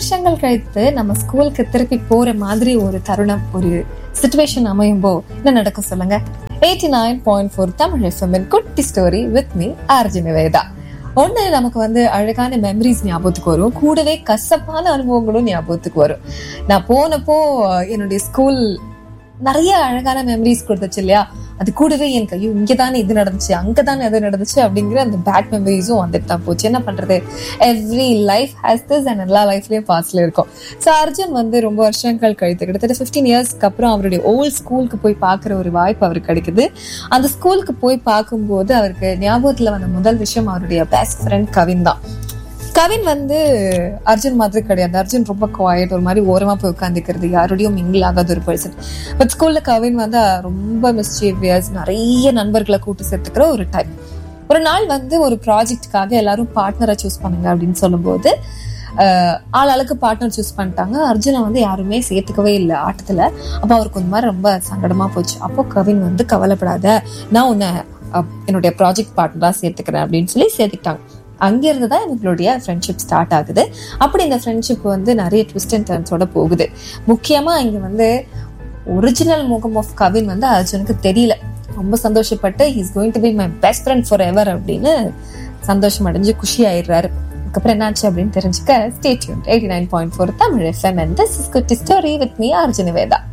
வருஷங்கள் கழித்து நம்ம ஸ்கூலுக்கு திருப்பி போற மாதிரி ஒரு தருணம், ஒரு சிச்சுவேஷன் அமையும்போ என்ன நடக்கும் சொல்லுங்க? 89.4 தமிழ் FM குட்டி story with me RJ Nivetha. ஒண்ணு, நமக்கு அழகான மெமரிஸ் ஞாபகத்துக்கு வரும், கூடவே கசப்பான அனுபவங்களும் ஞாபகத்துக்கு வரும். நான் போனப்போ என்னுடைய ஸ்கூல் நிறைய அழகான மெமரிஸ் கொடுத்துச்சு இல்லையா? அது கூடவே எனக்கு ஐயோ இங்கதானே இது நடந்துச்சு, அங்கதானே அது நடந்துச்சு அப்படிங்கிற அந்த பேட் மெமரிஸும் வந்துட்டு தான் போச்சு. என்ன பண்றது, every life has this and எல்லா லைஃப்லயும் பாஸ்ட்ல இருக்கும். ஸோ அர்ஜுன் ரொம்ப வருஷங்கள் கழித்து, கிட்டத்தட்ட 15 இயர்ஸ்க்கு அப்புறம் அவருடைய ஓல்ட் ஸ்கூலுக்கு போய் பார்க்குற ஒரு வாய்ப்பு அவருக்கு கிடைக்குது. அந்த ஸ்கூலுக்கு போய் பார்க்கும்போது அவருக்கு ஞாபகத்துல வந்த முதல் விஷயம் அவருடைய பெஸ்ட் ஃப்ரெண்ட் கவின் தான். கவின் அர்ஜுன் மாதிரி கிடையாது. அர்ஜுன் ரொம்ப குவாய்ட், ஒரு மாதிரி ஓரமா போய் உட்காந்துக்கிறது, யாரோடையும் மிங்கிள் ஆகாத ஒரு பர்சன். பட் ஸ்கூல்ல கவின் ரொம்ப மிஸ்சீவியஸ், நிறைய நண்பர்களை கூட்டு சேர்த்துக்கிற ஒரு டைப். ஒரு நாள் ஒரு ப்ராஜெக்டுக்காக எல்லாரும் பார்ட்னரை சூஸ் பண்ணுங்க அப்படின்னு சொல்லும்போது ஆளுக்கு பார்ட்னர் சூஸ் பண்ணிட்டாங்க. அர்ஜுனை யாருமே சேர்த்துக்கவே இல்லை ஆட்டத்துல. அப்போ அவருக்கு ஒரு மாதிரி ரொம்ப சங்கடமா போச்சு. அப்போ கவின் கவலைப்படாத, நான் உன்னை என்னுடைய ப்ராஜெக்ட் பார்ட்னரா சேர்த்துக்கிறேன் அப்படின்னு சொல்லி சேர்த்துக்கிட்டாங்க. அங்கிருந்து தான் எங்களுடைய ஃப்ரெண்ட்ஷிப் ஸ்டார்ட் ஆகுது. அப்படி இந்த ஃப்ரெண்ட்ஷிப் நிறைய ட்விஸ்ட் அண்ட் டர்ன்ஸோட போகுது. முக்கியமா இங்க ஒரிஜினல் முகம் ஆஃப் கவின் அர்ஜுனுக்கு தெரியல. ரொம்ப சந்தோஷப்பட்டு he's going to be my best friend for ever அப்படின்னு சந்தோஷம் அடைஞ்சு குஷி ஆயிடுறாரு. அதுக்கப்புறம் என்னாச்சு அப்படின்னு தெரிஞ்சுக்க stay tuned 89.4 Tamil FM and this is குட்டி story with me RJ Nivetha.